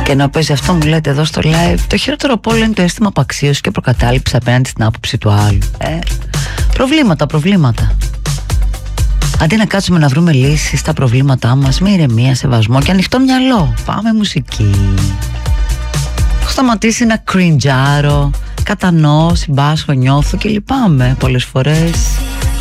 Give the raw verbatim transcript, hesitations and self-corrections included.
Και να παίζει αυτό, μου λέτε εδώ στο live, το χειρότερο από όλα είναι το αίσθημα απαξίωσης και προκατάληψης απέναντι στην άποψη του άλλου. ε, Προβλήματα, προβλήματα. Αντί να κάτσουμε να βρούμε λύσεις στα προβλήματά μας με ηρεμία, σεβασμό και ανοιχτό μυαλό, πάμε μουσική. Έχω σταματήσει να κριντζάρω, κατανοώ, συμπάσχω, νιώθω και λυπάμαι πολλές φορές.